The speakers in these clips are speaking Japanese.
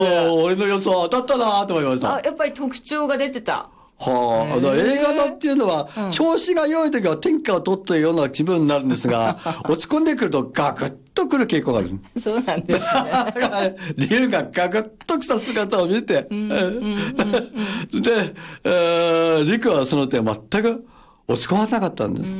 俺の予想は当たったなと思いました。 やっぱり特徴が出てた。 はあ、A 型っていうのは、調子が良い時は天下を取ったような気分になるんですが、落ち込んでくるとガクッとくる傾向がある。 そうなんですね。 竜がガクッと来た姿を見て、で、陸はその点全く落ち込まなかったんです。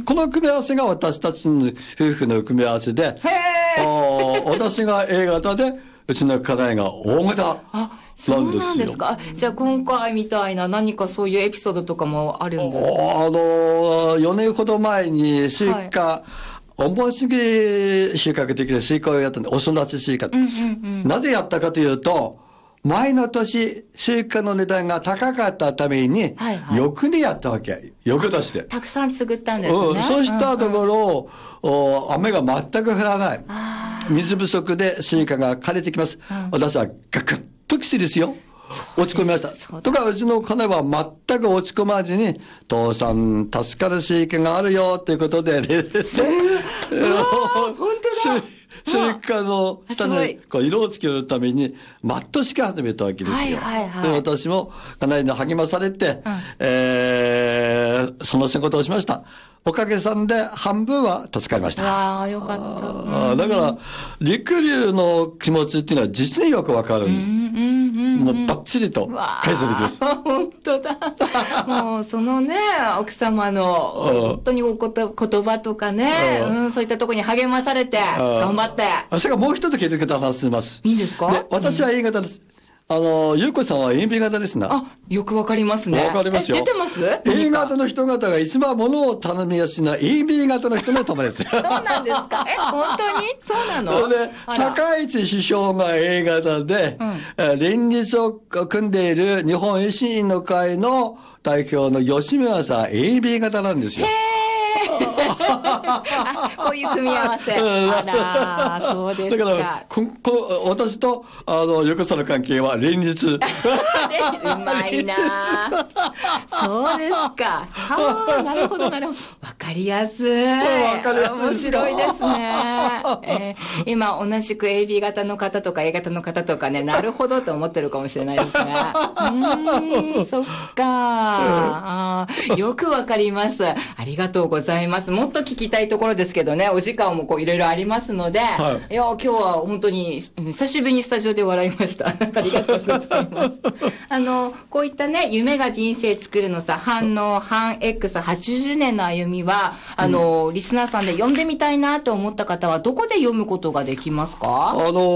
この組み合わせが私たちの夫婦の組み合わせで、私が A 型で、うちの家内が O 型なんですよ。 そうなんですか。じゃあ今回みたいな何かそういうエピソードとかもあるんですか。 4年ほど前にスイカ、お盆過ぎ収穫できるスイカをやったんで、お育ちスイカ。なぜやったかというと、前の年、スイカの値段が高かったために、翌にやったわけ。翌年で。 たくさん作ったんですね。 そうしたところ、雨が全く降らない。水不足でスイカが枯れてきます。私はガクッときてですよ。落ち込みました。とか、うちの家内は全く落ち込まずに、父さん、助かるスイカがあるよ、ということで、本当だ。スイカの下にこう色をつけるために、マット敷き始めたわけですよ。で、私もかなりの励まされて、その仕事をしました。おかげさんで半分は助かりました。 ああ、よかった。 だから、陸流の気持ちっていうのは実によくわかるんです。もうバッチリと解説です。 本当だ。もうそのね、奥様の本当に言葉とかね、そういったところに励まされて、頑張って。 それからもう一つ聞いてくださいます。 いいですか？ 私は A 型です。ゆうこさんは AB 型ですな。 よくわかりますね。 わかりますよ。 出てます？ A 型の人方が一番物を頼みやすいのは AB 型の人のためです。 そうなんですか？本当にそうなの？ で、高市首相が A 型で、連立を組んでいる日本維新の会の代表の吉村さん AB 型なんですよ。 こういう組み合わせ。あら、そうですか。 だから、私と、横さんの関係は連日。うまいなそうですか。なるほど、なるほど。わかりやすい。面白いですね。今、同じく AB 型の方とか A 型の方とかね、なるほどと思ってるかもしれないですね。そっか。よくわかります。ありがとうございます。もっと聞きたいところですけどね、お時間もいろいろありますので、今日は本当に久しぶりにスタジオで笑いました。ありがとうございます。こういったね、夢が人生作るのさ、反 X80 年の歩みは、リスナーさんで読んでみたいなと思った方は、どこで読むことができますか？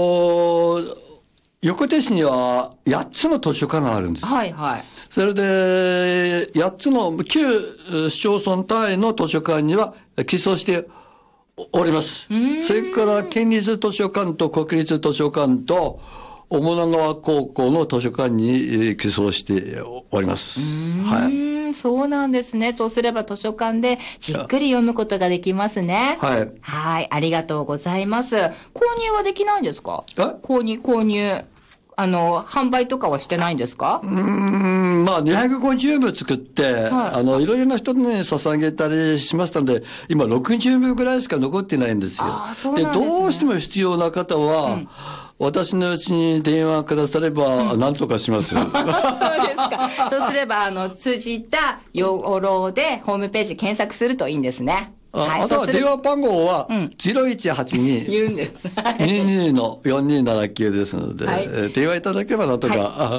横手市には8つの図書館があるんです。それで、8つの旧市町村単位の図書館には寄贈しております。それから、県立図書館と国立図書館と、主名川高校の図書館に寄贈しております。 そうなんですね。そうすれば図書館でじっくり読むことができますね。ありがとうございます。購入はできないんですか？購入。販売とかはしてないんですか？ 250部作って、いろいろな人に捧げたりしましたので、今60部ぐらいしか残ってないんですよ。で、どうしても必要な方は、私のうちに電話くだされば何とかしますよ。 そうですか。そうすれば通じた養老でホームページ検索するといいんですね。 あとは電話番号は0182 言うんです。 22の4279ですので、電話いただければなんとか。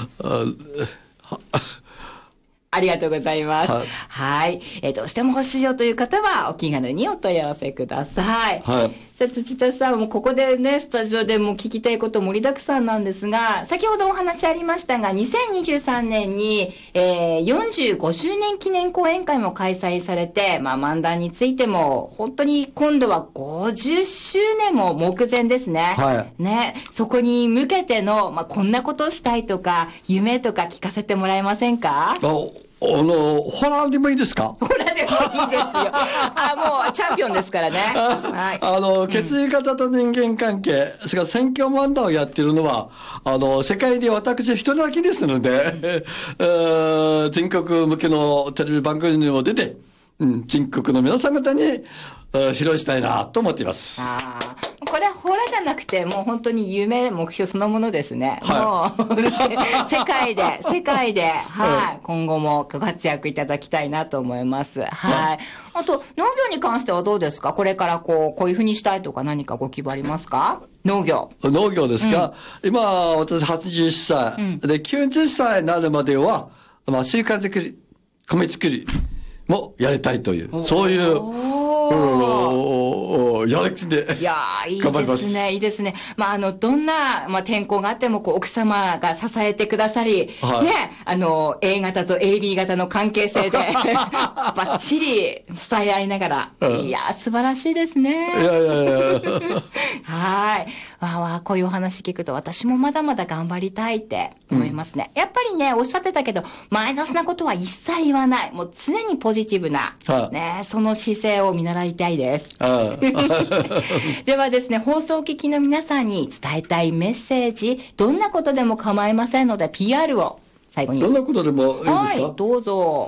ありがとうございます。どうしても欲しいよという方はお気軽にお問い合わせください。さあ、土田さんもここでね、スタジオでも聞きたいこと盛りだくさんなんですが、先ほどお話ありましたが、2023年に、45周年記念講演会も開催されて、漫談についても、本当に今度は50周年も目前ですね。ね、そこに向けての、こんなことをしたいとか、夢とか聞かせてもらえませんか？ ホラーでもいいですか？ ホラーでもいいですよ。もうチャンピオンですからね。 血液型と人間関係、それから選挙漫談をやっているのは、世界で私一人だけですので、全国向けのテレビ番組にも出て、全国の皆さん方に披露したいなと思っています。 ここれはホラじゃなくて、もう本当に夢、目標そのものですね。 はい、 もう、世界で、はい、今後もご活躍いただきたいなと思います。はい。あと、農業に関してはどうですか？これからこういうふうにしたいとか何かご希望ありますか？農業ですか、今、私81歳、で、90歳になるまでは、習慣作り、米作りもやりたいという、そういう、やる気で。 いやー、いいですね、いいですね。どんな、天候があっても、奥様が支えてくださり、はい、ね、A 型と AB 型の関係性で、バッチリ支え合いながら、いやー、素晴らしいですね。 いや。 はい。こういうお話聞くと、私もまだまだ頑張りたいって思いますね。やっぱりね、おっしゃってたけど、マイナスなことは一切言わない。もう常にポジティブな、ね、その姿勢を見習いたいです。ではですね、放送を聞きの皆さんに伝えたいメッセージ、どんなことでも構いませんので、PR を最後に。 どんなことでもいいですか？ はい、どうぞ。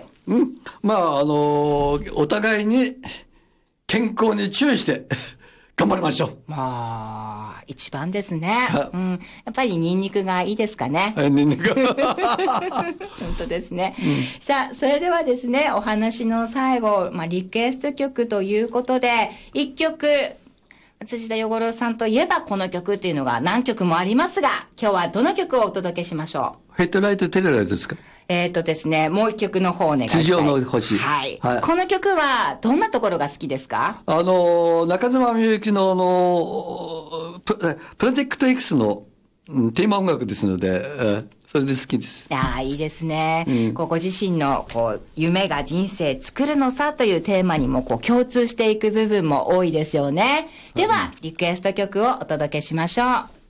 お互いに健康に注意して、頑張りましょう。 一番ですね。やっぱりニンニクがいいですかね。 ニンニク。 本当ですね。さあ、それではですね、お話の最後、リクエスト曲ということで、一曲、辻田与五郎さんといえばこの曲っていうのが何曲もありますが、今日はどの曲をお届けしましょう？ ヘッドライト、テレライトですか？ ですね、もう一曲の方お願いします。 地上の星。 はい。この曲はどんなところが好きですか？ 中島みゆきのプロジェクト X のテーマ音楽ですので、それで好きです。 いいですね。ご自身の夢が人生作るのさというテーマにも共通していく部分も多いですよね。では、リクエスト曲をお届けしましょう。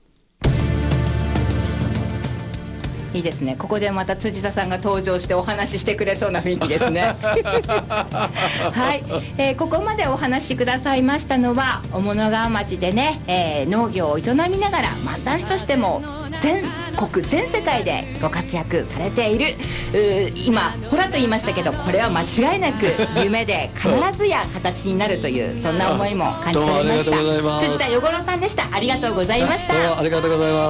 いいですね。ここでまた辻田さんが登場してお話ししてくれそうな雰囲気ですね。はい、ここまでお話しくださいましたのは、雄物川町でね、農業を営みながら漫談師としても全国全世界でご活躍されている、今ほらと言いましたけど、これは間違いなく夢で必ずや形になるというそんな思いも感じ取れました。辻田与五郎さんでした。ありがとうございました。 ありがとうございます。